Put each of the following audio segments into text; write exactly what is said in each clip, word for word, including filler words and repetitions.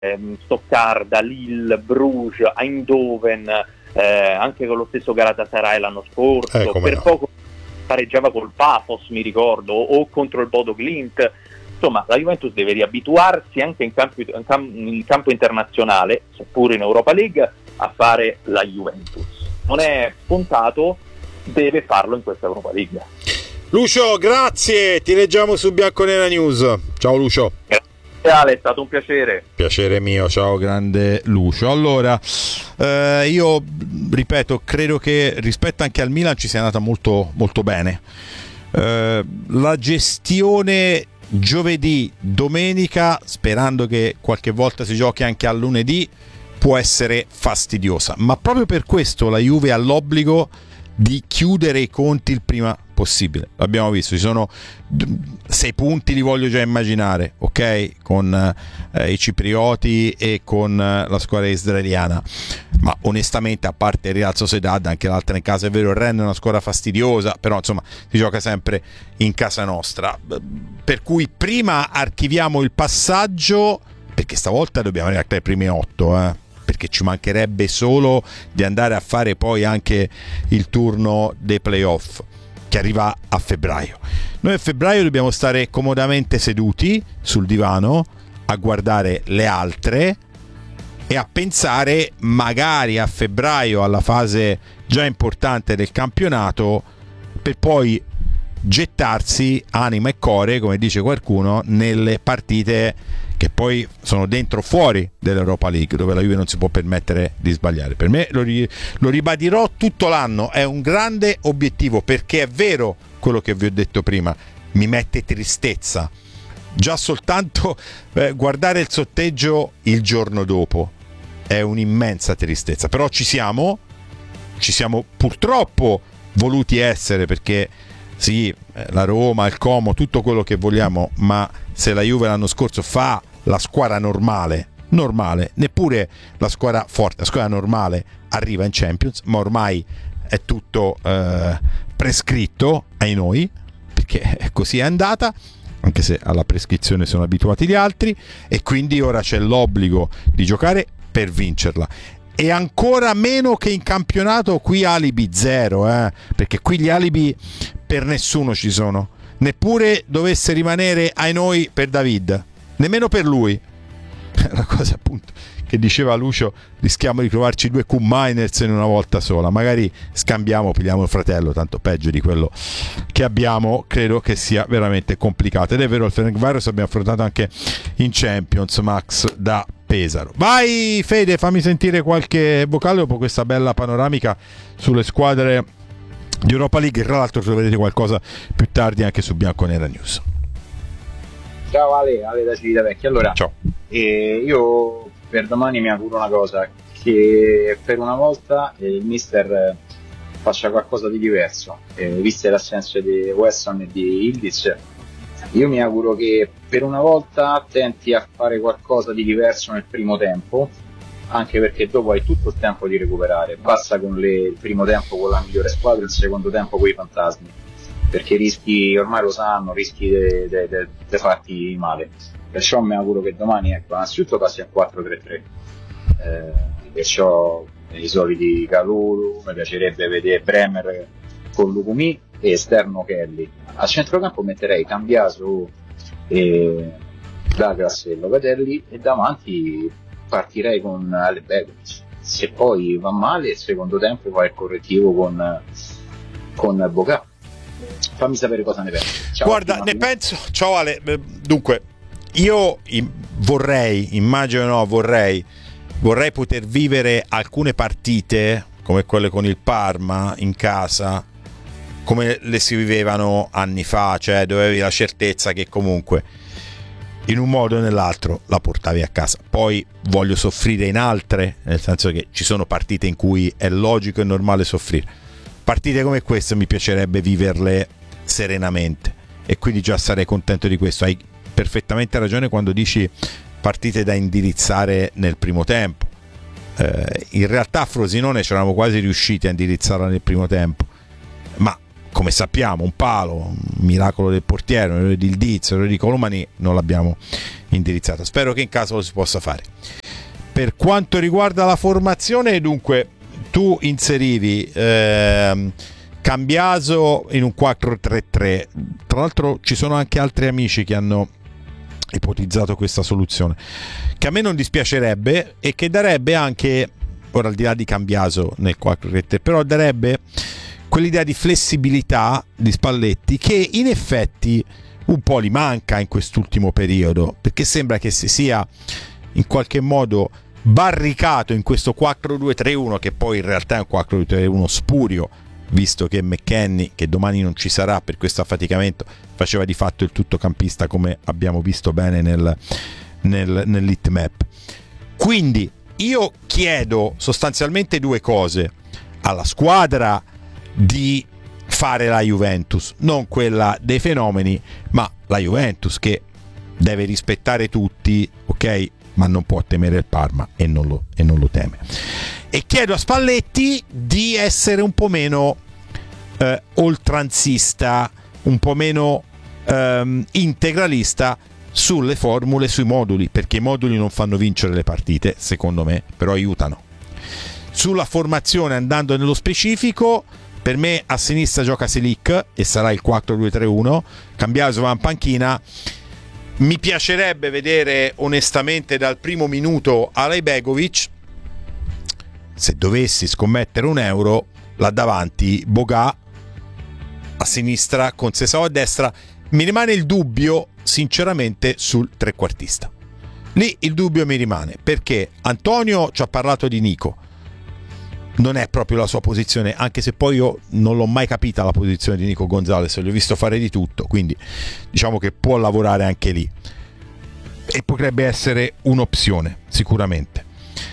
ehm, Stoccarda, Lille, Bruges, Eindhoven, eh, anche con lo stesso Galatasaray l'anno scorso, eh, per no. poco pareggiava col Paphos, mi ricordo, o contro il Bodo Glimt. Insomma, la Juventus deve riabituarsi anche in campo, in campo, in campo internazionale, seppure in Europa League, a fare la Juventus. Non è scontato, deve farlo in questa Europa League. Lucio, grazie, ti leggiamo su Bianconera News. Ciao Lucio. Grazie Ale, è stato un piacere. Piacere mio, ciao grande Lucio. Allora, eh, io ripeto, credo che rispetto anche al Milan ci sia andata molto, molto bene. Eh, la gestione giovedì, domenica, sperando che qualche volta si giochi anche a lunedì, può essere fastidiosa, ma proprio per questo la Juve ha l'obbligo di chiudere i conti il prima possibile. L'abbiamo visto, ci sono sei punti, li voglio già immaginare, ok, con eh, i ciprioti e con eh, la squadra israeliana, ma onestamente, a parte il Real Sociedad, anche l'altra in casa, è vero, il Rennes è una squadra fastidiosa, però insomma si gioca sempre in casa nostra, per cui prima archiviamo il passaggio, perché stavolta dobbiamo arrivare ai primi otto, eh perché ci mancherebbe solo di andare a fare poi anche il turno dei playoff che arriva a febbraio. Noi a febbraio dobbiamo stare comodamente seduti sul divano a guardare le altre e a pensare magari a febbraio alla fase già importante del campionato, per poi gettarsi anima e core, come dice qualcuno, nelle partite che poi sono dentro o fuori dell'Europa League, dove la Juve non si può permettere di sbagliare. Per me, lo, ri- lo ribadirò tutto l'anno, è un grande obiettivo, perché è vero quello che vi ho detto prima, mi mette tristezza già soltanto eh, guardare il sorteggio il giorno dopo, è un'immensa tristezza, però ci siamo, ci siamo purtroppo voluti essere, perché sì, la Roma, il Como, tutto quello che vogliamo, ma se la Juve l'anno scorso fa la squadra normale, normale, neppure la squadra forte, la squadra normale arriva in Champions, ma ormai è tutto eh, prescritto ai noi, perché così è andata, anche se alla prescrizione sono abituati gli altri, e quindi ora c'è l'obbligo di giocare per vincerla. E ancora meno che in campionato, qui alibi zero, eh? Perché qui gli alibi per nessuno ci sono, neppure dovesse rimanere ai noi per David, nemmeno per lui. La cosa appunto che diceva Lucio, rischiamo di trovarci due Q-Miners in una volta sola, magari scambiamo, pigliamo il fratello, tanto peggio di quello che abbiamo, credo che sia veramente complicato. Ed è vero, il Ferencváros abbiamo affrontato anche in Champions, Max da Pesaro. Vai Fede, fammi sentire qualche vocale dopo questa bella panoramica sulle squadre di Europa League, tra l'altro troverete qualcosa più tardi anche su Bianconera News. Ciao Ale, Ale da Civitavecchia. Allora, ciao. Eh, io per domani mi auguro una cosa, che per una volta eh, il mister faccia qualcosa di diverso, eh, viste le assenze di Wesson e di Ildiz. Io mi auguro che per una volta tenti a fare qualcosa di diverso nel primo tempo, anche perché dopo hai tutto il tempo di recuperare, basta con le, il primo tempo con la migliore squadra e il secondo tempo con i fantasmi, perché rischi, ormai lo sanno, rischi di farti male. Perciò mi auguro che domani, ecco, innanzitutto passi a quattro tre tre, eh, perciò i soliti Kalulu, mi piacerebbe vedere Bremer con Lukumi e esterno Kelly. A centrocampo metterei Cambiaso e Douglas e Locatelli, e davanti partirei con Ale Begovic. Se poi va male il secondo tempo fai il correttivo con, con Boca. Fammi sapere cosa ne pensi. Ciao, guarda, ne penso, ciao Ale, dunque io vorrei, immagino no, vorrei vorrei poter vivere alcune partite come quelle con il Parma in casa come le si vivevano anni fa, cioè dove avevi la certezza che comunque in un modo o nell'altro la portavi a casa. Poi voglio soffrire in altre, nel senso che ci sono partite in cui è logico e normale soffrire. Partite come queste mi piacerebbe viverle serenamente, e quindi già sarei contento di questo. Hai perfettamente ragione quando dici partite da indirizzare nel primo tempo. Eh, in realtà a Frosinone ci eravamo quasi riusciti a indirizzarla nel primo tempo, ma come sappiamo un palo, un miracolo del portiere, un errore di Ildiz, un errore di Colomani non l'abbiamo indirizzata. Spero che in caso lo si possa fare. Per quanto riguarda la formazione, dunque tu inserivi ehm, Cambiaso in un quattro tre tre. Tra l'altro ci sono anche altri amici che hanno ipotizzato questa soluzione, che a me non dispiacerebbe e che darebbe anche, ora al di là di Cambiaso nel quattro tre tre, però darebbe quell'idea di flessibilità di Spalletti che in effetti un po' gli manca in quest'ultimo periodo, perché sembra che si sia in qualche modo barricato in questo quattro due tre uno, che poi in realtà è un quattro due tre uno spurio, visto che McKennie, che domani non ci sarà per questo affaticamento, faceva di fatto il tuttocampista, come abbiamo visto bene nel, nel, nell'heatmap. Quindi io chiedo sostanzialmente due cose alla squadra di fare la Juventus, non quella dei fenomeni, ma la Juventus che deve rispettare tutti, ok, ma non può temere il Parma e non lo, e non lo teme. E chiedo a Spalletti di essere un po' meno eh, oltranzista, un po' meno ehm, integralista sulle formule, sui moduli, perché i moduli non fanno vincere le partite, secondo me, però aiutano. Sulla formazione, andando nello specifico, per me a sinistra gioca Selic e sarà il quattro due tre uno, Cambiaso va in panchina. Mi piacerebbe vedere onestamente dal primo minuto Alay Begovic, se dovessi scommettere un euro, là davanti Boga, a sinistra con Sesao a destra. Mi rimane il dubbio sinceramente sul trequartista, lì il dubbio mi rimane, perché Antonio ci ha parlato di Nico, non è proprio la sua posizione, anche se poi io non l'ho mai capita la posizione di Nico Gonzalez, gli ho visto fare di tutto, quindi diciamo che può lavorare anche lì e potrebbe essere un'opzione sicuramente.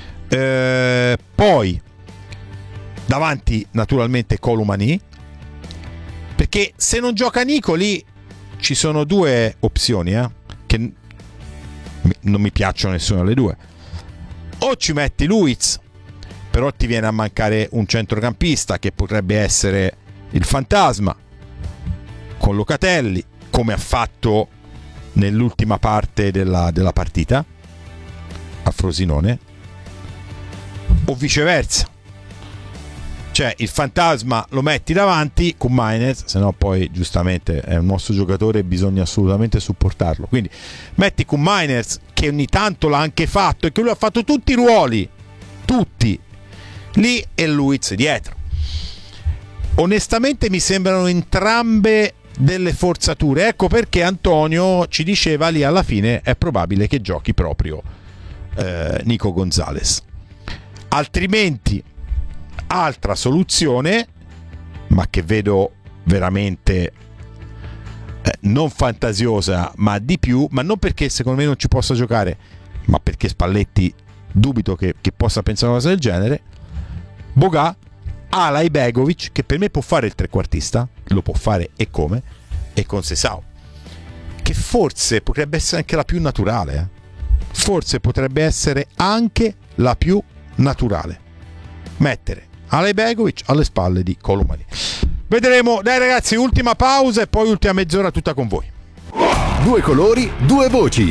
Eh, poi davanti naturalmente Colomani, perché se non gioca Nico lì ci sono due opzioni eh, che non mi piacciono nessuna delle due. O ci metti Luiz, però ti viene a mancare un centrocampista che potrebbe essere il fantasma con Locatelli, come ha fatto nell'ultima parte della, della partita a Frosinone, o viceversa, cioè il fantasma lo metti davanti con Maynez, se no poi giustamente è un nostro giocatore e bisogna assolutamente supportarlo, quindi metti con Maynez che ogni tanto l'ha anche fatto e che lui ha fatto tutti i ruoli, tutti lì, e Luiz dietro. Onestamente mi sembrano entrambe delle forzature, ecco perché Antonio ci diceva lì alla fine è probabile che giochi proprio eh, Nico Gonzalez. Altrimenti altra soluzione, ma che vedo veramente eh, non fantasiosa ma di più, ma non perché secondo me non ci possa giocare, ma perché Spalletti dubito che, che possa pensare una cosa del genere. Boga, Alay Begovic, che per me può fare il trequartista, lo può fare e come, e con Sesao, che forse potrebbe essere anche la più naturale, eh? forse potrebbe essere anche la più naturale, mettere Alay Begovic alle spalle di Colomani. Vedremo. Dai ragazzi, ultima pausa e poi ultima mezz'ora tutta con voi. Due colori, due voci.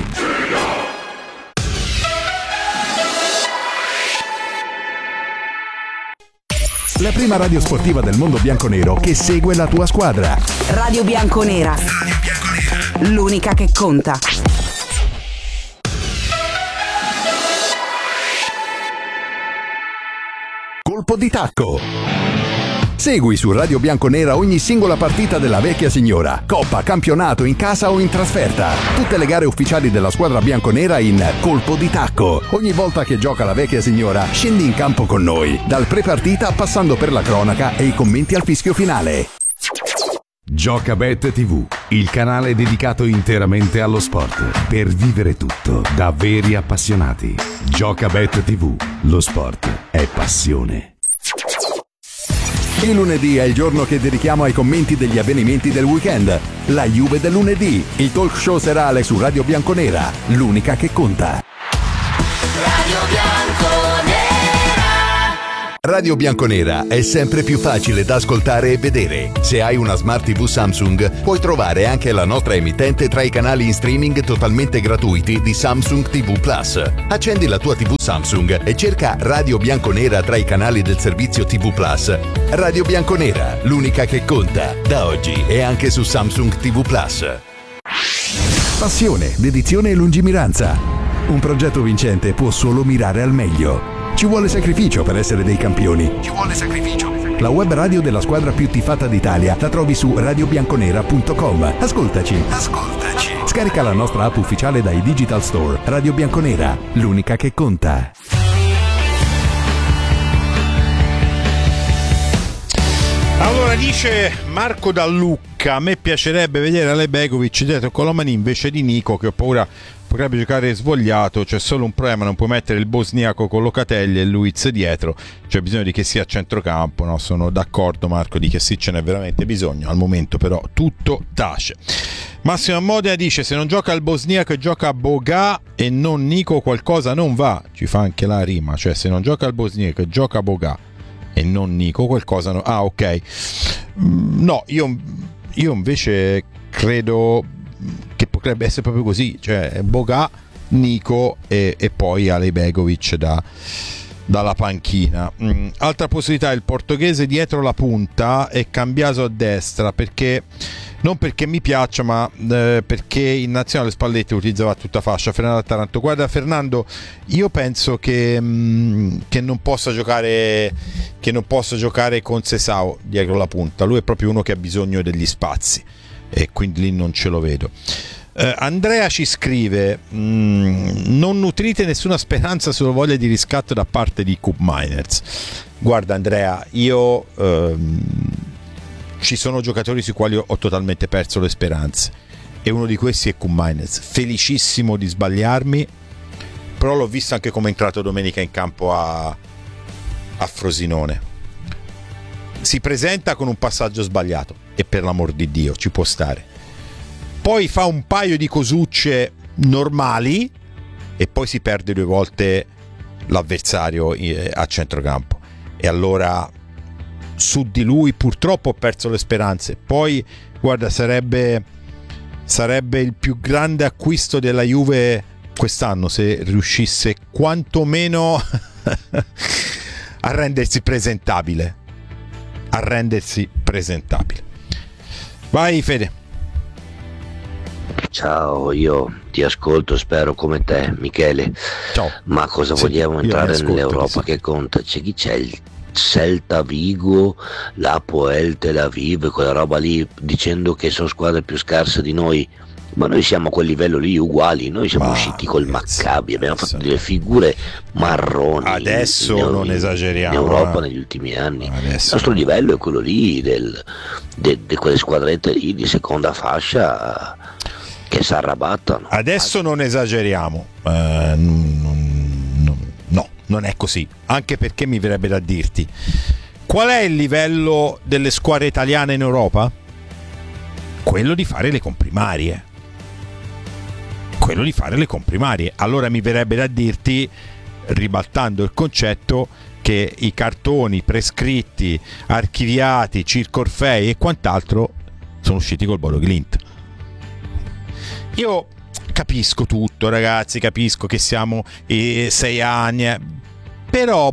La prima radio sportiva del mondo bianconero che segue la tua squadra. Radio Bianconera. L'unica che conta. Colpo di tacco. Segui su Radio Bianconera ogni singola partita della vecchia signora, coppa, campionato, in casa o in trasferta. Tutte le gare ufficiali della squadra bianconera in Colpo di tacco. Ogni volta che gioca la vecchia signora, scendi in campo con noi, dal pre-partita passando per la cronaca e i commenti al fischio finale. Giocabet tivù, il canale dedicato interamente allo sport, per vivere tutto da veri appassionati. Giocabet tivù, lo sport è passione. Il lunedì è il giorno che dedichiamo ai commenti degli avvenimenti del weekend. La Juve del lunedì, il talk show serale su Radio Bianconera, l'unica che conta. Radio Bianconera. Radio Bianconera è sempre più facile da ascoltare e vedere. Se hai una Smart tivù Samsung, puoi trovare anche la nostra emittente tra i canali in streaming totalmente gratuiti di Samsung tivù Plus. Accendi la tua tivù Samsung e cerca Radio Bianconera tra i canali del servizio tivù Plus. Radio Bianconera, l'unica che conta. Da oggi è anche su Samsung tivù Plus. Passione, dedizione e lungimiranza. Un progetto vincente può solo mirare al meglio. Ci vuole sacrificio per essere dei campioni. Ci vuole sacrificio. La web radio della squadra più tifata d'Italia la trovi su radio bianconera punto com. Ascoltaci. Ascoltaci. Scarica la nostra app ufficiale dai Digital Store. Radio Bianconera, l'unica che conta. Allora dice Marco Dallucca: a me piacerebbe vedere Alebegovic dietro Colomani invece di Nico, che ho paura potrebbe giocare svogliato. C'è solo un problema: non puoi mettere il bosniaco con Locatelli e Luiz dietro, c'è bisogno di che sia a centrocampo. No, sono d'accordo Marco, di che sì ce n'è veramente bisogno. Al momento però tutto tace. Massimo Modena dice: se non gioca il bosniaco e gioca Boga e non Nico, qualcosa non va. Ci fa anche la rima, cioè se non gioca il bosniaco e gioca Boga e non Nico, qualcosa no. Ah, ok. No, io, io invece credo che potrebbe essere proprio così, cioè Boga, Nico e, e poi Alebegovic da, dalla panchina. Mm. Altra possibilità: il portoghese dietro la punta e Cambiaso a destra, perché non perché mi piaccia, ma eh, perché in nazionale Spalletti utilizzava tutta fascia. Fernando Taranto, guarda Fernando, io penso che, mh, che non possa giocare che non possa giocare con Sesao dietro la punta. Lui è proprio uno che ha bisogno degli spazi e quindi lì non ce lo vedo. Uh, Andrea ci scrive: non nutrite nessuna speranza sulla voglia di riscatto da parte di Cup Miners. Guarda Andrea, io uh, ci sono giocatori sui quali ho, ho totalmente perso le speranze e uno di questi è Cup Miners. Felicissimo di sbagliarmi, però l'ho visto anche come è entrato domenica in campo a, a Frosinone. Si presenta con un passaggio sbagliato e per l'amor di Dio ci può stare, poi fa un paio di cosucce normali e poi si perde due volte l'avversario a centrocampo, e allora su di lui purtroppo ho perso le speranze. Poi guarda, sarebbe sarebbe il più grande acquisto della Juve quest'anno se riuscisse quantomeno a rendersi presentabile a rendersi presentabile. Vai Fede. Ciao, io ti ascolto, spero come te Michele. Ciao. Ma cosa sì, vogliamo entrare ascolto, nell'Europa sì. Che conta? C'è chi c'è il Celta Vigo, l'Apoel Tel Aviv, quella roba lì, dicendo che sono squadre più scarse di noi, ma noi siamo a quel livello lì uguali. Noi siamo ma usciti col ragazzi, Maccabi, abbiamo adesso, fatto delle figure marroni adesso in, non in, esageriamo in Europa eh. negli ultimi anni. Adesso. Il nostro livello è quello lì del, de, de quelle squadrette lì di seconda fascia che si arrabattano. Adesso non esageriamo, uh, non, non, no, non è così, anche perché mi verrebbe da dirti qual è il livello delle squadre italiane in Europa? Quello di fare le comprimarie, quello di fare le comprimarie. Allora mi verrebbe da dirti, ribaltando il concetto, che i cartoni prescritti, archiviati, Circorfei e quant'altro sono usciti col Bodo Glimt. Io capisco tutto, ragazzi, capisco che siamo eh, sei anni, eh, però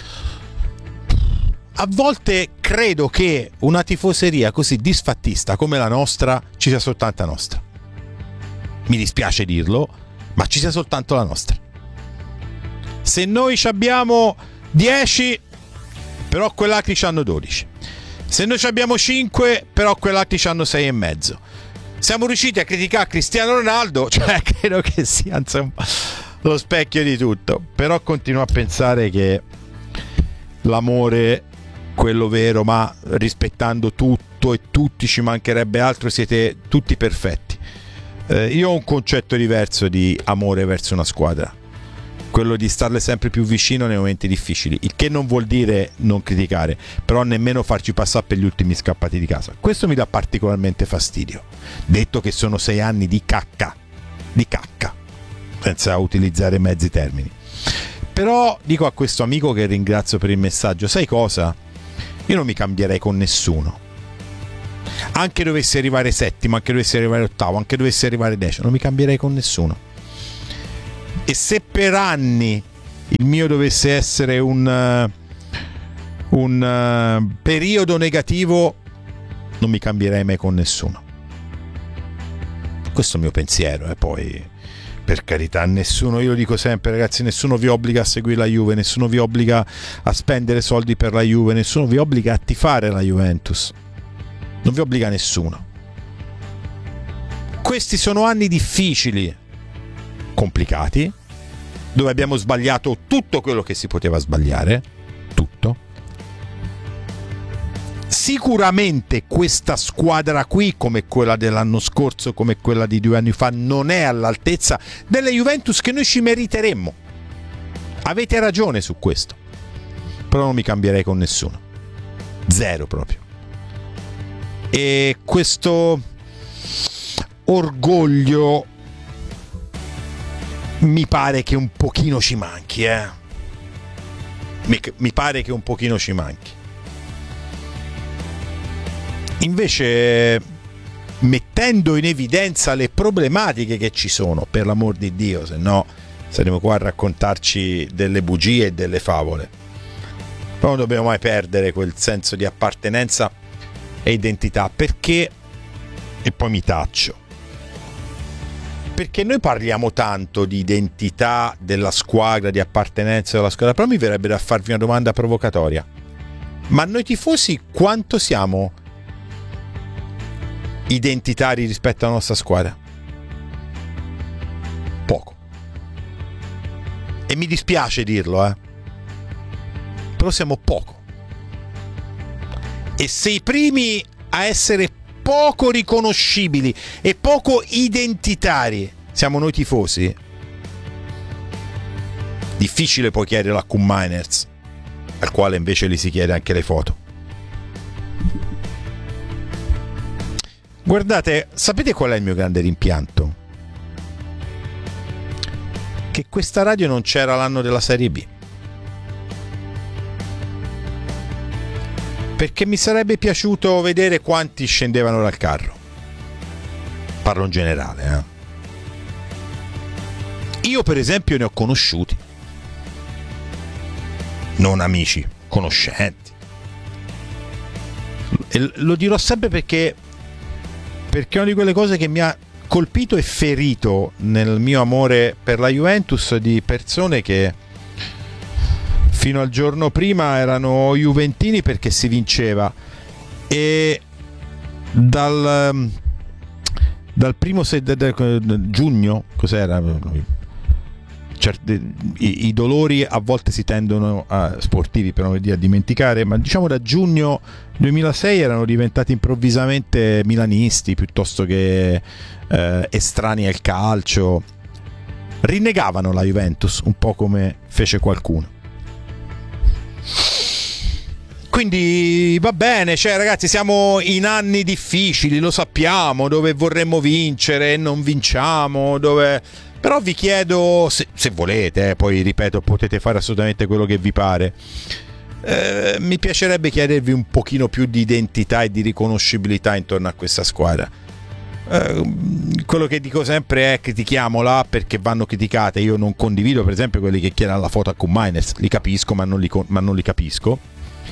a volte credo che una tifoseria così disfattista come la nostra ci sia soltanto la nostra. Mi dispiace dirlo, ma ci sia soltanto la nostra. Se noi ci abbiamo dieci, però quell'altri ci hanno dodici. Se noi ci abbiamo cinque, però quell'altri ci hanno sei e mezzo. Siamo riusciti a criticare Cristiano Ronaldo, cioè credo che sia insomma lo specchio di tutto. Però continuo a pensare che l'amore, quello vero, ma rispettando tutto e tutti, ci mancherebbe altro, siete tutti perfetti. Eh, io ho un concetto diverso di amore verso una squadra, quello di starle sempre più vicino nei momenti difficili, il che non vuol dire non criticare, però nemmeno farci passare per gli ultimi scappati di casa. Questo mi dà particolarmente fastidio, detto che sono sei anni di cacca, di cacca, senza utilizzare mezzi termini. Però dico a questo amico, che ringrazio per il messaggio, sai cosa? Io non mi cambierei con nessuno. Anche dovessi arrivare settimo, anche dovessi arrivare ottavo, anche dovessi arrivare decimo, non mi cambierei con nessuno. E se per anni il mio dovesse essere un uh, un uh, periodo negativo, non mi cambierei mai con nessuno. Questo è il mio pensiero, e eh, poi per carità, nessuno, io lo dico sempre ragazzi, nessuno vi obbliga a seguire la Juve, nessuno vi obbliga a spendere soldi per la Juve, nessuno vi obbliga a tifare la Juventus, non vi obbliga nessuno. Questi sono anni difficili, complicati, dove abbiamo sbagliato tutto quello che si poteva sbagliare, tutto. Sicuramente questa squadra qui, come quella dell'anno scorso, come quella di due anni fa, non è all'altezza delle Juventus che noi ci meriteremmo. Avete ragione su questo. Però non mi cambierei con nessuno. Zero proprio. E questo orgoglio mi pare che un pochino ci manchi, eh. Mi, mi pare che un pochino ci manchi. Invece, mettendo in evidenza le problematiche che ci sono, per l'amor di Dio, se no saremo qua a raccontarci delle bugie e delle favole. Però non dobbiamo mai perdere quel senso di appartenenza e identità, perché, e poi mi taccio, perché noi parliamo tanto di identità della squadra, di appartenenza della squadra, però mi verrebbe da farvi una domanda provocatoria: ma noi tifosi quanto siamo identitari rispetto alla nostra squadra? Poco. E mi dispiace dirlo, eh. Però siamo poco. E se i primi a essere poco riconoscibili e poco identitari siamo noi tifosi, difficile poi chiederlo a Q Miners, al quale invece gli si chiede anche le foto. Guardate, sapete qual è il mio grande rimpianto? Che questa radio non c'era l'anno della Serie B. Perché mi sarebbe piaciuto vedere quanti scendevano dal carro. Parlo in generale, eh. Io per esempio ne ho conosciuti. Non amici, conoscenti. E lo dirò sempre perché perché è una di quelle cose che mi ha colpito e ferito nel mio amore per la Juventus, di persone che fino al giorno prima erano juventini perché si vinceva, e dal dal primo se, de, de, de, giugno, cos'era? Certi, i, i dolori a volte si tendono a sportivi per non dire a dimenticare, ma diciamo da giugno duemilasei erano diventati improvvisamente milanisti piuttosto che eh, estranei al calcio, rinnegavano la Juventus un po' come fece qualcuno. Quindi va bene, cioè ragazzi, siamo in anni difficili, lo sappiamo, dove vorremmo vincere e non vinciamo, dove... Però vi chiedo, se, se volete, eh, poi ripeto, potete fare assolutamente quello che vi pare, eh, mi piacerebbe chiedervi un pochino più di identità e di riconoscibilità intorno a questa squadra. Eh, quello che dico sempre è: critichiamola perché vanno criticate. Io non condivido per esempio quelli che chiedono la foto a Q Miners, li capisco ma non li, ma non li capisco.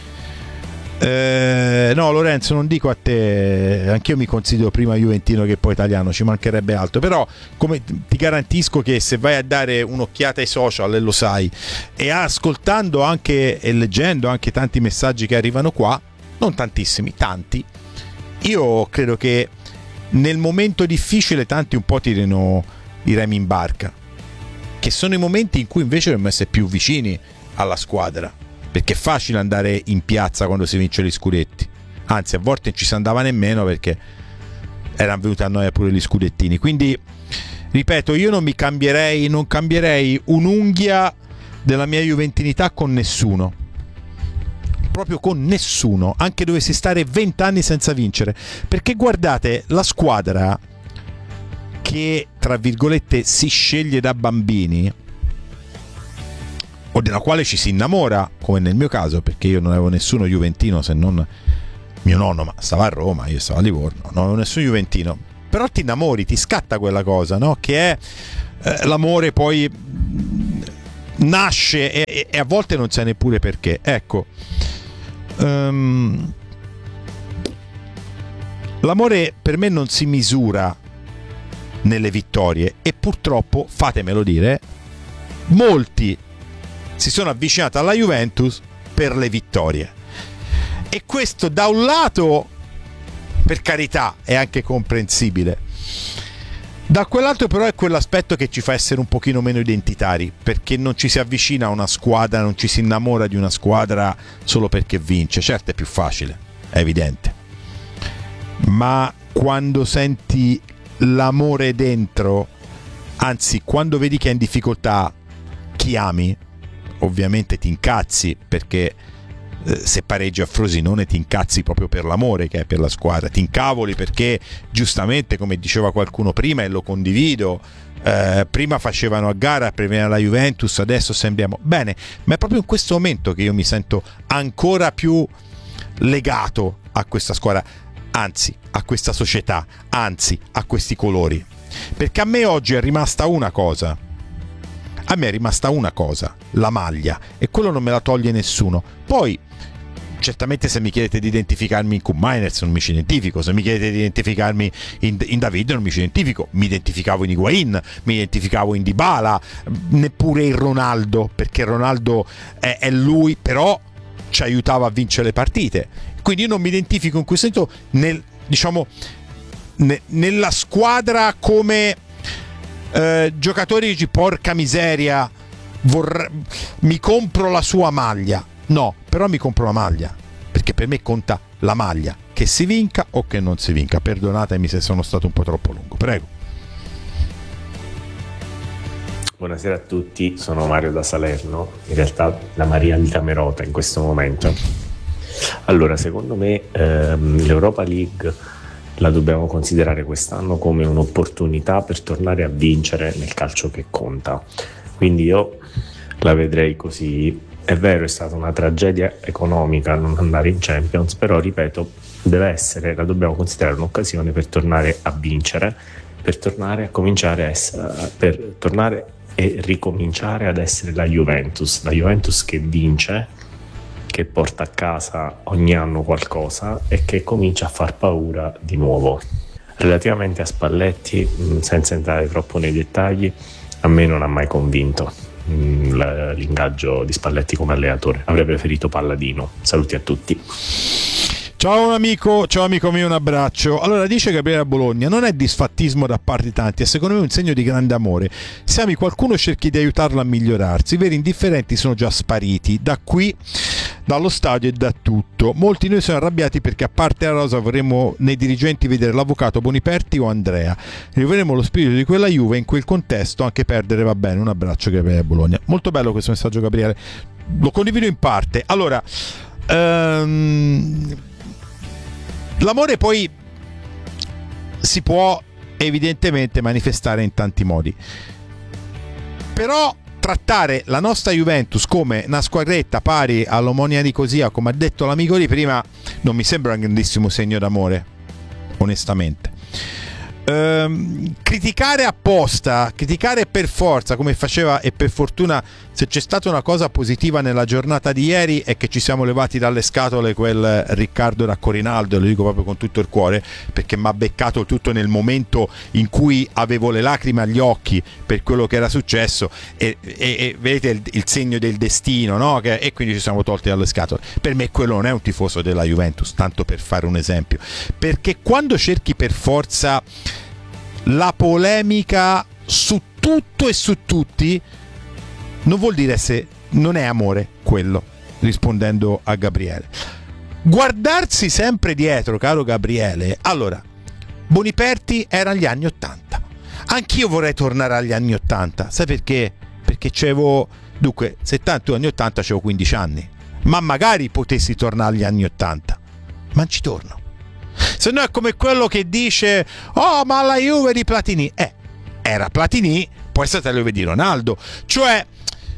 Eh, no Lorenzo, non dico a te, anch'io mi considero prima juventino che poi italiano, ci mancherebbe altro, però come ti garantisco che se vai a dare un'occhiata ai social, e lo sai, e ascoltando anche e leggendo anche tanti messaggi che arrivano qua, non tantissimi, tanti, io credo che nel momento difficile tanti un po' tirino i remi in barca, che sono i momenti in cui invece dobbiamo essere più vicini alla squadra, perché è facile andare in piazza quando si vince gli scudetti, anzi a volte non ci si andava nemmeno perché erano venuti a noi pure gli scudettini. Quindi ripeto, io non mi cambierei non cambierei un'unghia della mia juventinità con nessuno, proprio con nessuno, anche dovessi stare vent'anni senza vincere, perché guardate, la squadra che tra virgolette si sceglie da bambini, o della quale ci si innamora, come nel mio caso, perché io non avevo nessuno juventino se non mio nonno, ma stava a Roma, io stavo a Livorno, non avevo nessun juventino, però ti innamori, ti scatta quella cosa, no? Che è eh, l'amore poi nasce e, e a volte non sai neppure perché. Ecco, um, l'amore per me non si misura nelle vittorie e purtroppo, fatemelo dire, molti si sono avvicinati alla Juventus per le vittorie, e questo da un lato, per carità, è anche comprensibile, da quell'altro però è quell'aspetto che ci fa essere un pochino meno identitari, perché non ci si avvicina a una squadra, non ci si innamora di una squadra solo perché vince. Certo, è più facile, è evidente, ma quando senti l'amore dentro, anzi quando vedi che è in difficoltà chi ami, ovviamente ti incazzi, perché eh, se pareggi a Frosinone ti incazzi proprio per l'amore che è per la squadra, ti incavoli perché giustamente, come diceva qualcuno prima e lo condivido, eh, prima facevano a gara per venire alla Juventus, adesso sembriamo bene, ma è proprio in questo momento che io mi sento ancora più legato a questa squadra, anzi a questa società, anzi a questi colori, perché a me oggi è rimasta una cosa, a me è rimasta una cosa, la maglia, e quello non me la toglie nessuno. Poi certamente se mi chiedete di identificarmi in Koop Meiners non mi ci identifico, se mi chiedete di identificarmi in, in David non mi ci identifico, mi identificavo in Higuain, mi identificavo in Dybala, neppure in Ronaldo, perché Ronaldo è, è lui, però ci aiutava a vincere le partite, quindi io non mi identifico in questo senso nel, diciamo, ne, nella squadra come eh, giocatori dici porca miseria, vorrei, mi compro la sua maglia. No, però mi compro la maglia, perché per me conta la maglia, che si vinca o che non si vinca. Perdonatemi se sono stato un po' troppo lungo, prego. Buonasera a tutti, sono Mario da Salerno, in realtà la Maria di Camerota in questo momento. Allora, secondo me ehm, l'Europa League la dobbiamo considerare quest'anno come un'opportunità per tornare a vincere nel calcio che conta, quindi io la vedrei così. È vero, è stata una tragedia economica non andare in Champions, però ripeto, deve essere, la dobbiamo considerare un'occasione per tornare a vincere, per tornare a cominciare a essere, per tornare e ricominciare ad essere la Juventus, la Juventus che vince, che porta a casa ogni anno qualcosa e che comincia a far paura di nuovo. Relativamente a Spalletti, senza entrare troppo nei dettagli, a me non ha mai convinto l'ingaggio di Spalletti come allenatore, avrei preferito Palladino. Saluti a tutti. Ciao amico, ciao amico mio, un abbraccio. Allora, dice Gabriele Bologna, non è disfattismo da parte di tanti, è secondo me un segno di grande amore. Se ami qualcuno cerchi di aiutarlo a migliorarsi, i veri indifferenti sono già spariti da qui, dallo stadio e da tutto. Molti di noi sono arrabbiati perché a parte la rosa vorremmo nei dirigenti vedere l'avvocato Boniperti o Andrea, e vorremmo lo spirito di quella Juve in quel contesto, anche perdere va bene. Un abbraccio Gabriele Bologna. Molto bello questo messaggio, Gabriele, lo condivido in parte. Allora, um... l'amore poi si può evidentemente manifestare in tanti modi, però trattare la nostra Juventus come una squadretta pari all'Omonia Nicosia, come ha detto l'amico di prima, non mi sembra un grandissimo segno d'amore, onestamente. Ehm, criticare apposta, criticare per forza, come faceva, e per fortuna, se c'è stata una cosa positiva nella giornata di ieri è che ci siamo levati dalle scatole quel Riccardo da Corinaldo, lo dico proprio con tutto il cuore, perché mi ha beccato tutto nel momento in cui avevo le lacrime agli occhi per quello che era successo, e, e, e vedete il, il segno del destino, no? Che, e quindi ci siamo tolti dalle scatole. Per me quello non è un tifoso della Juventus, tanto per fare un esempio, perché quando cerchi per forza la polemica su tutto e su tutti, non vuol dire se non è amore quello, rispondendo a Gabriele. Guardarsi sempre dietro, caro Gabriele. Allora, Boniperti era agli anni ottanta, anch'io vorrei tornare agli anni ottanta, sai perché? Perché c'avevo, dunque, settanta anni ottanta, c'avevo quindici anni, ma magari potessi tornare agli anni ottanta, ma non ci torno. Se no è come quello che dice oh ma la Juve di Platini, eh, era Platini, poi è stata la Juve di Ronaldo. Cioè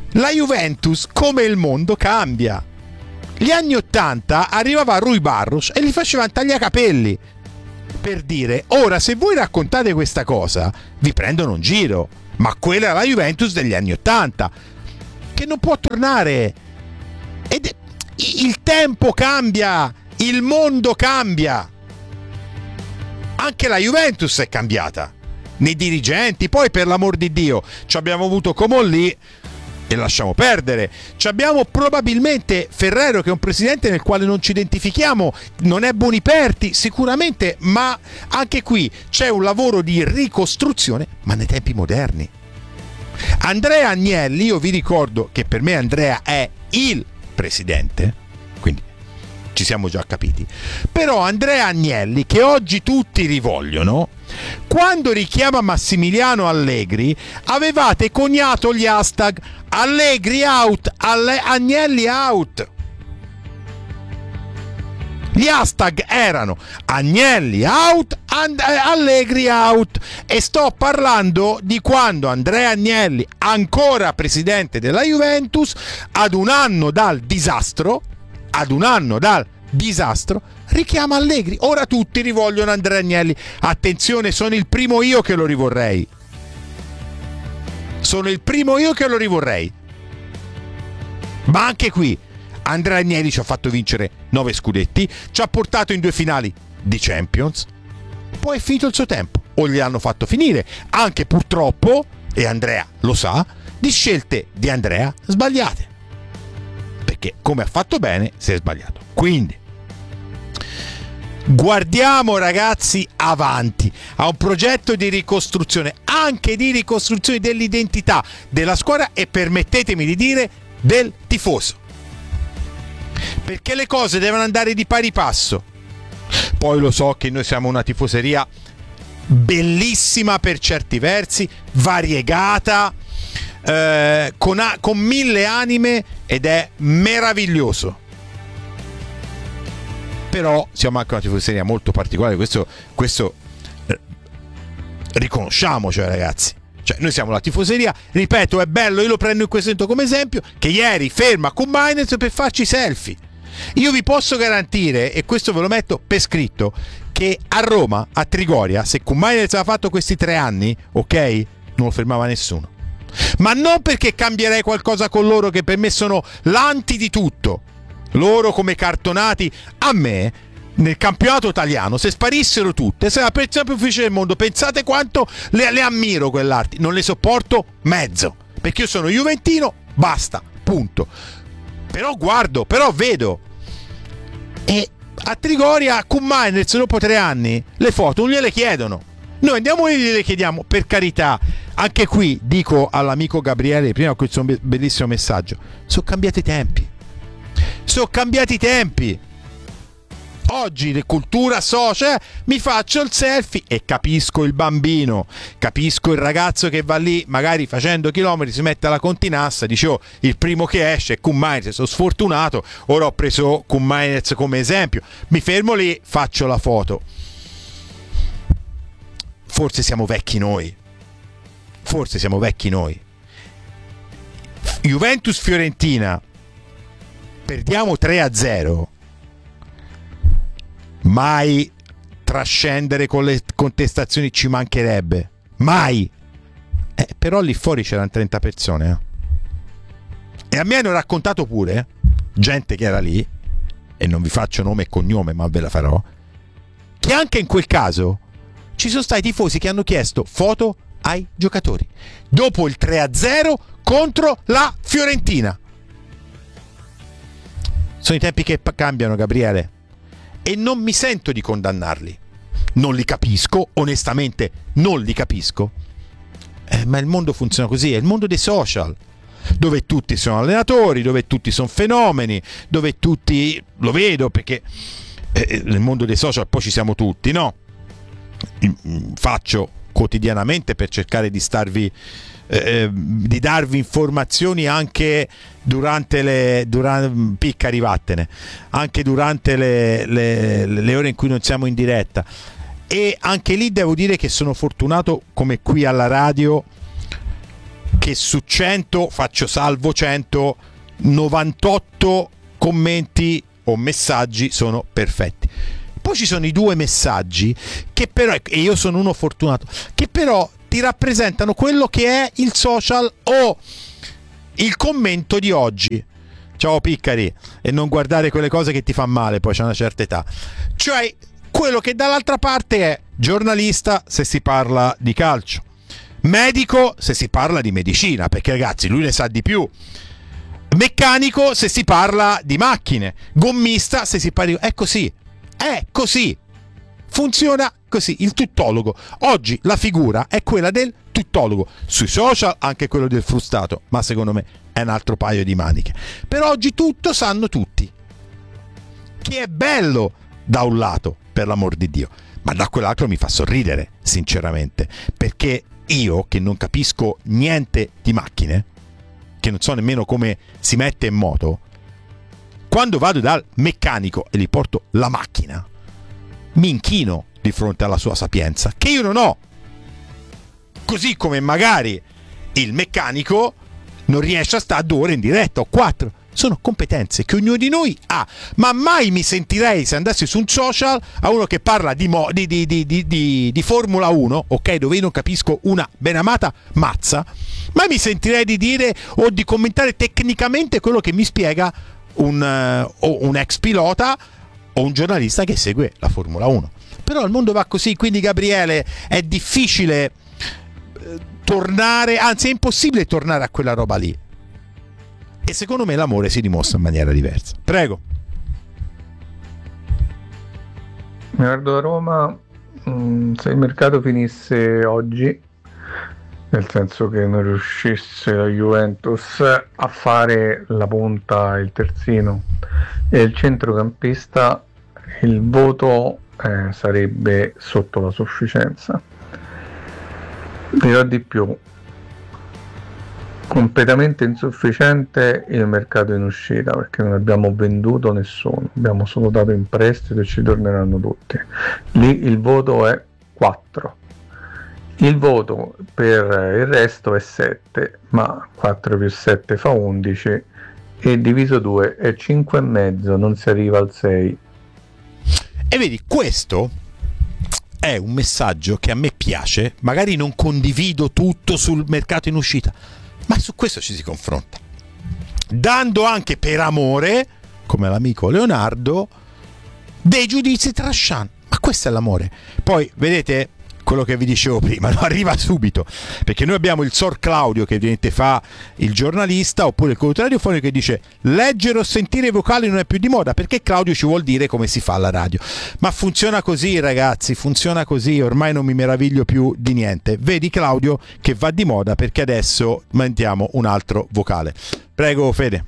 la Juventus, come il mondo, cambia. Gli anni ottanta arrivava Rui Barros e gli facevano tagliacapelli, per dire, ora se voi raccontate questa cosa vi prendono in giro, ma quella è la Juventus degli anni ottanta, che non può tornare. Ed il tempo cambia, il mondo cambia, anche la Juventus è cambiata nei dirigenti. Poi, per l'amor di Dio, ci abbiamo avuto Comolli e lasciamo perdere, ci abbiamo probabilmente Ferrero, che è un presidente nel quale non ci identifichiamo, non è Boniperti sicuramente, ma anche qui c'è un lavoro di ricostruzione, ma nei tempi moderni. Andrea Agnelli, io vi ricordo che per me Andrea è il presidente, quindi ci siamo già capiti, però Andrea Agnelli, che oggi tutti rivogliono, quando richiama Massimiliano Allegri avevate coniato gli hashtag Allegri out, Alle- Agnelli out. Gli hashtag erano Agnelli out, and- Allegri out, e sto parlando di quando Andrea Agnelli, ancora presidente della Juventus, ad un anno dal disastro, ad un anno dal disastro, richiama Allegri. Ora tutti rivogliono Andrea Agnelli. Attenzione, sono il primo io che lo rivorrei. Sono il primo io che lo rivorrei. Ma anche qui Andrea Agnelli ci ha fatto vincere nove scudetti, ci ha portato in due finali di Champions. Poi è finito il suo tempo, o gli hanno fatto finire, anche purtroppo, e Andrea lo sa, di scelte di Andrea sbagliate, perché come ha fatto bene si è sbagliato. Quindi guardiamo, ragazzi, avanti a un progetto di ricostruzione, anche di ricostruzione dell'identità della squadra e, permettetemi di dire, del tifoso, perché le cose devono andare di pari passo. Poi lo so che noi siamo una tifoseria bellissima per certi versi, variegata, eh, con, a- con mille anime, ed è meraviglioso. Però siamo anche una tifoseria molto particolare, questo, questo eh, riconosciamocelo, ragazzi. Cioè, noi siamo la tifoseria, ripeto, è bello, io lo prendo in questo momento come esempio, che ieri ferma con Mainz per farci selfie. Io vi posso garantire, e questo ve lo metto per scritto, che a Roma, a Trigoria, se Mainz aveva fatto questi tre anni, ok, non lo fermava nessuno. Ma non perché cambierei qualcosa con loro, che per me sono l'anti di tutto. Loro come cartonati, a me nel campionato italiano, se sparissero tutte, se la persona più difficile del mondo, pensate quanto le, le ammiro quell'arte, non le sopporto mezzo, perché io sono juventino, basta, punto. Però guardo, però vedo, e a Trigoria con Mainz dopo tre anni le foto non gliele chiedono, noi andiamo e gliele chiediamo, per carità. Anche qui dico all'amico Gabriele prima questo bellissimo messaggio: sono cambiati i tempi, sono cambiati i tempi. Oggi le cultura social, mi faccio il selfie, e capisco il bambino, capisco il ragazzo che va lì magari facendo chilometri, si mette alla continassa, dice: oh, il primo che esce è Mainz, sono sfortunato, ora ho preso Mainz come esempio, mi fermo lì, faccio la foto. Forse siamo vecchi noi, forse siamo vecchi noi. Juventus-Fiorentina, perdiamo tre a zero, mai trascendere con le contestazioni, ci mancherebbe, mai. Eh, però lì fuori c'erano trenta persone, eh. E a me hanno raccontato pure, eh, gente che era lì, e non vi faccio nome e cognome ma ve la farò, che anche in quel caso ci sono stati tifosi che hanno chiesto foto ai giocatori dopo il tre a zero contro la Fiorentina. Sono i tempi che cambiano, Gabriele, e non mi sento di condannarli, non li capisco, onestamente non li capisco, eh, ma il mondo funziona così, è il mondo dei social, dove tutti sono allenatori, dove tutti sono fenomeni, dove tutti, lo vedo perché eh, nel mondo dei social poi ci siamo tutti, no? Faccio quotidianamente per cercare di starvi eh, di darvi informazioni anche durante le durante, picca rivattene anche durante le, le, le ore in cui non siamo in diretta, e anche lì devo dire che sono fortunato, come qui alla radio, che che su cento faccio salvo cento, novantotto commenti o messaggi sono perfetti. Poi ci sono i due messaggi che però, e io sono uno fortunato, che però ti rappresentano quello che è il social o il commento di oggi. Ciao Piccari, e non guardare quelle cose che ti fa male, poi c'è una certa età. Cioè quello che dall'altra parte è giornalista se si parla di calcio, medico se si parla di medicina, perché ragazzi lui ne sa di più, meccanico se si parla di macchine, gommista se si parla di... è così, è così, funziona così. Il tuttologo oggi, la figura è quella del tuttologo, sui social anche quello del frustato, ma secondo me è un altro paio di maniche. Per oggi tutto sanno tutti, che è bello da un lato, per l'amor di Dio, ma da quell'altro mi fa sorridere sinceramente, perché io che non capisco niente di macchine, che non so nemmeno come si mette in moto, quando vado dal meccanico e gli porto la macchina mi inchino di fronte alla sua sapienza, che io non ho, così come magari il meccanico non riesce a stare due ore in diretta o quattro. Sono competenze che ognuno di noi ha, ma mai mi sentirei, se andassi su un social, a uno che parla di, mo, di, di, di, di, di, di Formula uno, ok, dove io non capisco una benamata mazza, mai mi sentirei di dire o di commentare tecnicamente quello che mi spiega un, uh, o un ex pilota o un giornalista che segue la Formula uno. Però il mondo va così, quindi Gabriele, è difficile eh, tornare, anzi è impossibile tornare a quella roba lì. E secondo me l'amore si dimostra in maniera diversa. Prego. Guardo a Roma, mh, se il mercato finisse oggi, nel senso che non riuscisse la Juventus a fare la punta, il terzino e il centrocampista, il voto eh, sarebbe sotto la sufficienza. Dirò di più, completamente insufficiente il mercato in uscita, perché non abbiamo venduto nessuno, abbiamo solo dato in prestito e ci torneranno tutti. Lì il voto è quattro, il voto per il resto è sette, ma quattro più sette fa undici e diviso due è cinque e mezzo, non si arriva al sei. E vedi, questo è un messaggio che a me piace, magari non condivido tutto sul mercato in uscita, ma su questo ci si confronta, dando anche per amore, come l'amico Leonardo, dei giudizi trascianti. Ma questo è l'amore. Poi vedete quello che vi dicevo prima, no? Arriva subito, perché noi abbiamo il Sor Claudio che ovviamente fa il giornalista, oppure il conduttore radiofonico che dice leggere o sentire i vocali non è più di moda, perché Claudio ci vuol dire come si fa alla radio. Ma funziona così, ragazzi, funziona così, ormai non mi meraviglio più di niente. Vedi Claudio che va di moda, perché adesso mettiamo un altro vocale. Prego Fede.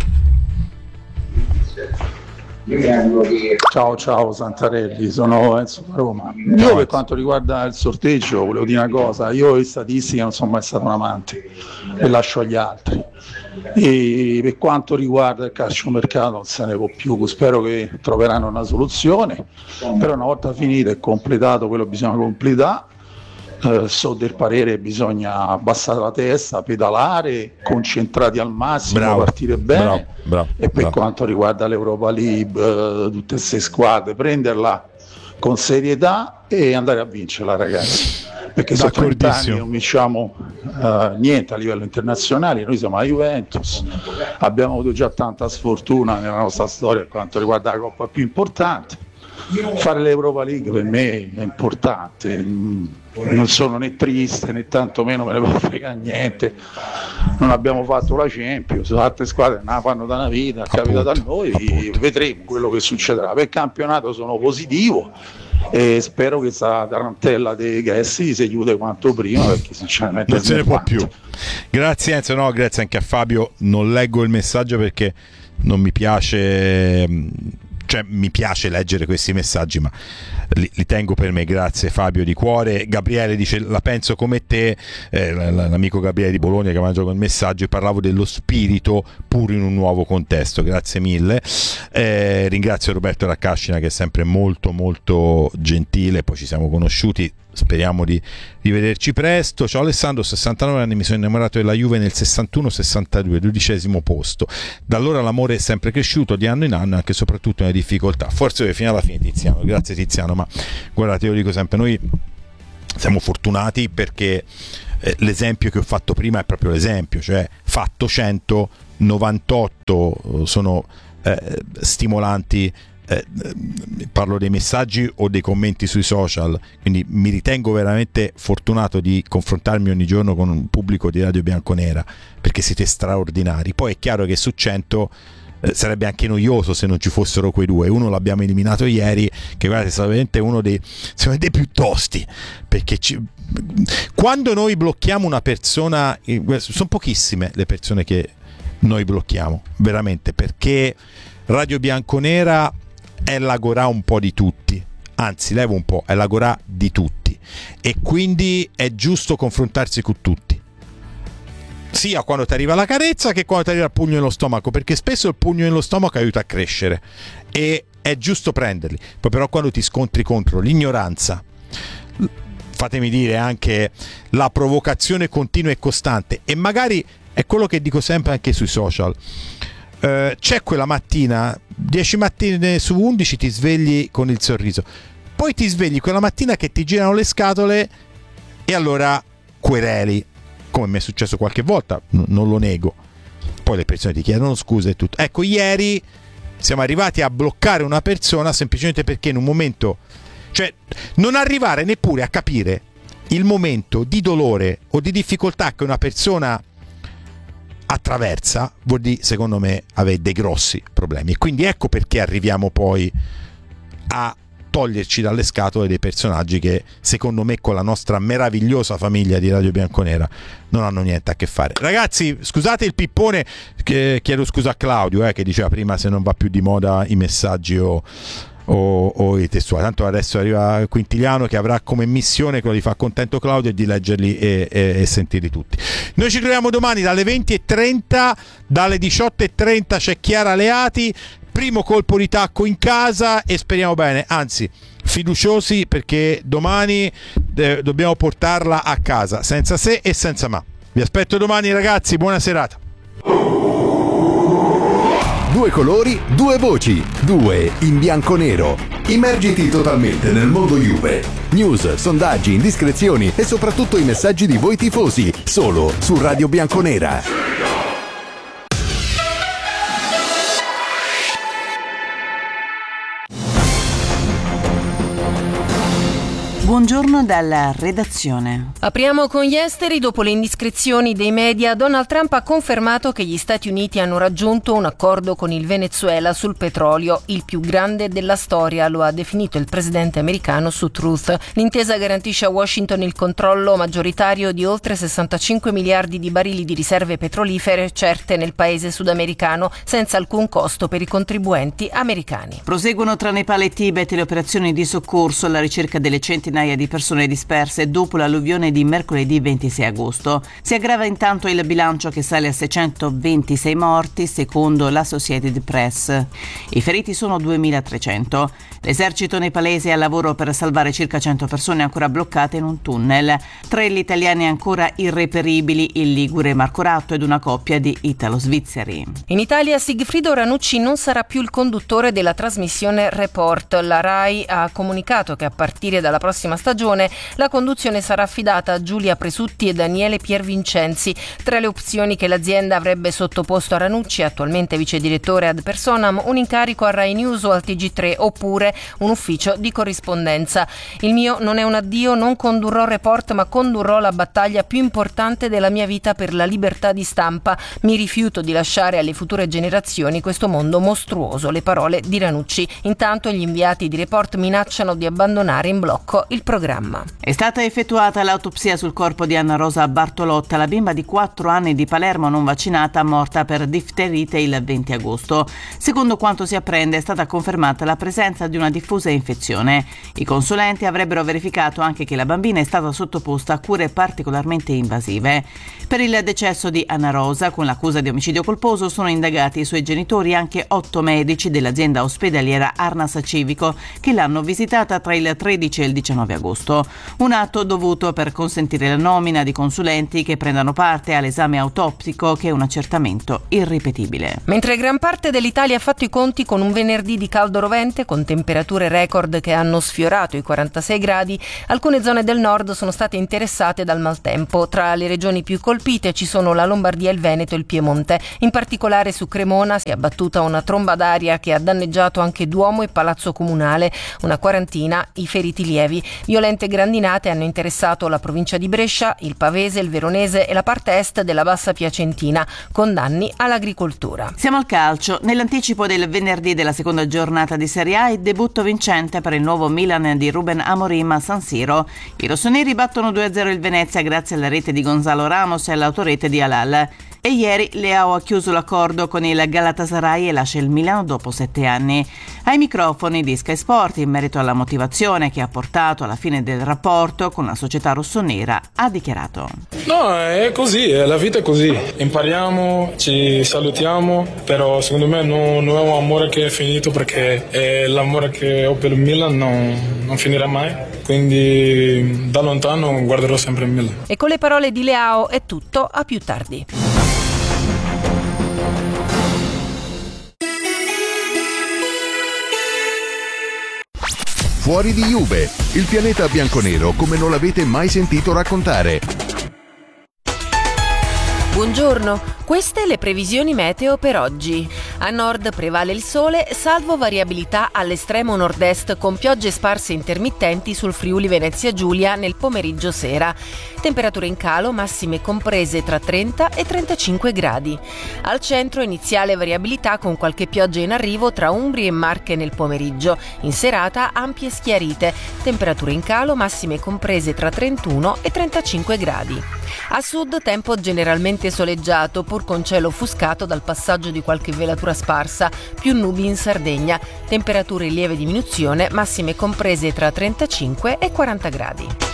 Ciao ciao Santarelli, sono Enzo da Roma. Io per quanto riguarda il sorteggio volevo dire una cosa, io in statistica non sono mai stato un amante e lascio agli altri, e per quanto riguarda il calciomercato non se ne può più, spero che troveranno una soluzione, però una volta finito e completato quello che bisogna completare, Uh, so del parere bisogna abbassare la testa, pedalare, concentrati al massimo, bravo, partire bene, bravo, bravo, e per bravo. quanto riguarda l'Europa League, uh, tutte queste squadre, prenderla con serietà e andare a vincerla, ragazzi, perché sono trenta anni non vinciamo uh, niente a livello internazionale, noi siamo la Juventus, abbiamo avuto già tanta sfortuna nella nostra storia per quanto riguarda la coppa più importante. Fare l'Europa League per me è importante, non sono né triste né tantomeno me ne può fregare niente, non abbiamo fatto la Champions, altre squadre non la fanno da una vita, è capitato a noi, appunto. Vedremo quello che succederà. Per il campionato sono positivo e spero che questa tarantella dei Gessi si chiude quanto prima, perché sinceramente non se ne può più. Grazie Enzo, no, grazie anche a Fabio, non leggo il messaggio perché non mi piace cioè mi piace leggere questi messaggi, ma li, li tengo per me. Grazie Fabio di cuore. Gabriele dice la penso come te, eh, l'amico Gabriele di Bologna che mi ha mandato il messaggio, e parlavo dello spirito pur in un nuovo contesto. Grazie mille. Eh, ringrazio Roberto Raccascina che è sempre molto molto gentile, poi ci siamo conosciuti, speriamo di rivederci presto. Ciao Alessandro, sessantanove anni, mi sono innamorato della Juve nel sessantuno sessantadue, dodicesimo posto, da allora l'amore è sempre cresciuto di anno in anno, anche e soprattutto nelle difficoltà, forse fino alla fine. Tiziano, grazie Tiziano, ma guardate, io lo dico sempre, noi siamo fortunati perché eh, l'esempio che ho fatto prima è proprio l'esempio, cioè fatto cento, novantotto sono eh, stimolanti. Eh, parlo dei messaggi o dei commenti sui social, quindi mi ritengo veramente fortunato di confrontarmi ogni giorno con un pubblico di Radio Bianconera, perché siete straordinari. Poi è chiaro che su cento eh, sarebbe anche noioso se non ci fossero quei due. Uno l'abbiamo eliminato ieri, che guardate è stato veramente uno dei, dei più tosti, perché ci, quando noi blocchiamo una persona, sono pochissime le persone che noi blocchiamo veramente, perché Radio Bianconera è l'agorà un po' di tutti, anzi levo un po', è l'agorà di tutti, e quindi è giusto confrontarsi con tutti, sia quando ti arriva la carezza che quando ti arriva il pugno nello stomaco, perché spesso il pugno nello stomaco aiuta a crescere e è giusto prenderli. Poi però quando ti scontri contro l'ignoranza, fatemi dire anche la provocazione continua e costante, e magari è quello che dico sempre anche sui social, Uh, c'è quella mattina, dieci mattine su undici ti svegli con il sorriso, poi ti svegli quella mattina che ti girano le scatole e allora quereli, come mi è successo qualche volta, n- non lo nego, poi le persone ti chiedono scusa e tutto. Ecco, ieri siamo arrivati a bloccare una persona semplicemente perché in un momento, cioè non arrivare neppure a capire il momento di dolore o di difficoltà che una persona attraversa, vuol dire secondo me avere dei grossi problemi, e quindi ecco perché arriviamo poi a toglierci dalle scatole dei personaggi che secondo me con la nostra meravigliosa famiglia di Radio Bianconera non hanno niente a che fare. Ragazzi, scusate il pippone, che chiedo scusa a Claudio eh, che diceva prima se non va più di moda i messaggi o O, o i testuali, tanto adesso arriva Quintiliano che avrà come missione quello di far contento Claudio e di leggerli e, e, e sentirli tutti. Noi ci troviamo domani dalle venti e trenta, dalle diciotto e trenta c'è Chiara Leati, primo colpo di tacco in casa, e speriamo bene, anzi fiduciosi, perché domani eh, dobbiamo portarla a casa senza se e senza ma. Vi aspetto domani ragazzi, buona serata. Due colori, due voci, due in bianco-nero. Immergiti totalmente nel mondo Juve. News, sondaggi, indiscrezioni e soprattutto i messaggi di voi tifosi, solo su Radio Bianconera. Buongiorno dalla redazione. Apriamo con gli esteri. Dopo le indiscrezioni dei media, Donald Trump ha confermato che gli Stati Uniti hanno raggiunto un accordo con il Venezuela sul petrolio, il più grande della storia, lo ha definito il presidente americano su Truth. L'intesa garantisce a Washington il controllo maggioritario di oltre sessantacinque miliardi di barili di riserve petrolifere certe nel paese sudamericano, senza alcun costo per i contribuenti americani. Proseguono tra Nepal e Tibet le operazioni di soccorso alla ricerca delle centinaia di persone disperse dopo l'alluvione di mercoledì ventisei agosto. Si aggrava intanto il bilancio, che sale a seicentoventisei morti secondo l'Associated Press. I feriti sono duemilatrecento. L'esercito nepalese è al lavoro per salvare circa cento persone ancora bloccate in un tunnel. Tre gli italiani ancora irreperibili, il ligure Marco Ratto ed una coppia di italo-svizzeri. In Italia Sigfrido Ranucci non sarà più il conduttore della trasmissione Report. La RAI ha comunicato che a partire dalla prossima stagione la conduzione sarà affidata a Giulia Presutti e Daniele Piervincenzi. Tra le opzioni che l'azienda avrebbe sottoposto a Ranucci, attualmente vice direttore ad personam, un incarico a Rai News o al T G tre, oppure un ufficio di corrispondenza. Il mio non è un addio, non condurrò Report, ma condurrò la battaglia più importante della mia vita per la libertà di stampa. Mi rifiuto di lasciare alle future generazioni questo mondo mostruoso. Le parole di Ranucci. Intanto gli inviati di Report minacciano di abbandonare in blocco il il programma. È stata effettuata l'autopsia sul corpo di Anna Rosa Bartolotta, la bimba di quattro anni di Palermo non vaccinata morta per difterite il venti agosto. Secondo quanto si apprende è stata confermata la presenza di una diffusa infezione. I consulenti avrebbero verificato anche che la bambina è stata sottoposta a cure particolarmente invasive. Per il decesso di Anna Rosa, con l'accusa di omicidio colposo, sono indagati i suoi genitori e anche otto medici dell'azienda ospedaliera Arnas Civico che l'hanno visitata tra il tredici e il diciannove agosto. Un atto dovuto per consentire la nomina di consulenti che prendano parte all'esame autopsico, che è un accertamento irripetibile. Mentre gran parte dell'Italia ha fatto i conti con un venerdì di caldo rovente, con temperature record che hanno sfiorato i quarantasei gradi, alcune zone del nord sono state interessate dal maltempo. Tra le regioni più colpite ci sono la Lombardia, il Veneto e il Piemonte. In particolare su Cremona si è abbattuta una tromba d'aria che ha danneggiato anche Duomo e Palazzo Comunale, una quarantina i feriti lievi. Violente grandinate hanno interessato la provincia di Brescia, il Pavese, il Veronese e la parte est della Bassa Piacentina, con danni all'agricoltura. Siamo al calcio. Nell'anticipo del venerdì della seconda giornata di Serie A, il debutto vincente per il nuovo Milan di Ruben Amorim a San Siro. I rossoneri battono due a zero il Venezia grazie alla rete di Gonzalo Ramos e all'autorete di Halal. E ieri Leao ha chiuso l'accordo con il Galatasaray e lascia il Milano dopo sette anni. Ai microfoni di Sky Sport, in merito alla motivazione che ha portato alla fine del rapporto con la società rossonera, ha dichiarato: No, è così, la vita è così. Impariamo, ci salutiamo, però secondo me non, non è un amore che è finito, perché è l'amore che ho per il Milan non, non finirà mai. Quindi da lontano guarderò sempre il Milan. E con le parole di Leao è tutto, a più tardi. Fuori di Juve, il pianeta bianconero come non l'avete mai sentito raccontare. Buongiorno, queste le previsioni meteo per oggi. A nord prevale il sole, salvo variabilità all'estremo nord-est con piogge sparse intermittenti sul Friuli Venezia Giulia nel pomeriggio sera. Temperature in calo, massime comprese tra trenta e trentacinque gradi. Al centro iniziale variabilità con qualche pioggia in arrivo tra Umbria e Marche nel pomeriggio. In serata ampie schiarite. Temperature in calo, massime comprese tra trentuno e trentacinque gradi. A sud tempo generalmente soleggiato, pur con cielo offuscato dal passaggio di qualche velatura sparsa, più nubi in Sardegna. Temperature in lieve diminuzione, massime comprese tra trentacinque e quaranta gradi.